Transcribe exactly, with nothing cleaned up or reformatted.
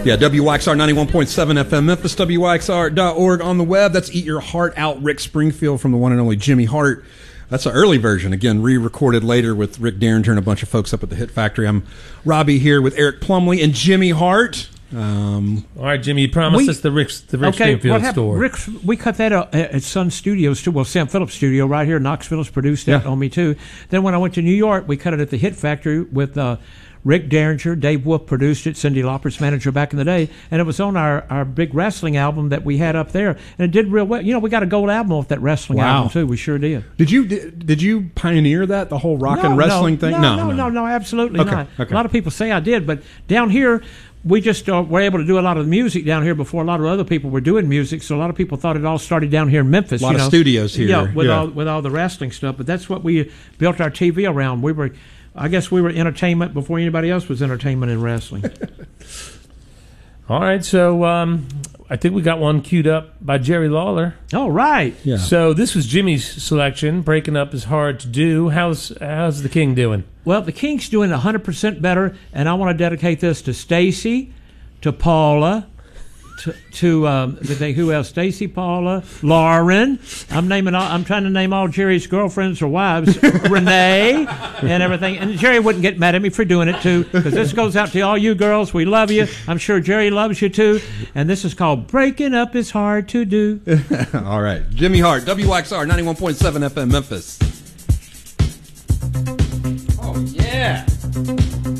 Yeah, W Y X R ninety-one point seven F M Memphis, W Y X R dot org on the web. That's Eat Your Heart Out, Rick Springfield from the one and only Jimmy Hart. That's an early version, again, re-recorded later with Rick Derringer and a bunch of folks up at the Hit Factory. I'm Robbie here with Eric Plumley and Jimmy Hart. Um, All right, Jimmy, you promised we, us the Rick, the Rick okay, Springfield what happened, store. Rick, we cut that out at Sun Studios, too. Well, Sam Phillips Studio right here in Knoxville has produced that Yeah. on me, too. Then when I went to New York, we cut it at the Hit Factory with uh, Rick Derringer. Dave Wolf produced it, Cyndi Lauper's manager back in the day. And it was on our, our big wrestling album that we had up there. And it did real well. You know, we got a gold album off that wrestling Wow. album, too. We sure did. did you did, did you pioneer that, the whole rock no, and wrestling no, thing? No, no, no, no, absolutely Okay, not. okay. A lot of people say I did, but down here, we just uh, were able to do a lot of the music down here before a lot of other people were doing music. So a lot of people thought it all started down here in Memphis. A lot you of know. studios here. Yeah, with Yeah. all with all the wrestling stuff. But that's what we built our T V around. We were, I guess, we were entertainment before anybody else was entertainment in wrestling. All right, so um, I think we got one queued up by Jerry Lawler. All right. Yeah. So this was Jimmy's selection. Breaking Up is Hard to Do. How's how's the King doing? Well, the King's doing one hundred percent better, and I want to dedicate this to Stacy, to Paula, to, to um, did they, who else? Stacy, Paula, Lauren. I'm naming all, I'm trying to name all Jerry's girlfriends or wives, Renee, and everything. And Jerry wouldn't get mad at me for doing it too, because this goes out to all you girls. We love you. I'm sure Jerry loves you too. And this is called "Breaking Up Is Hard to Do." All right. Jimmy Hart, W Y X R ninety-one point seven F M Memphis. Oh, yeah.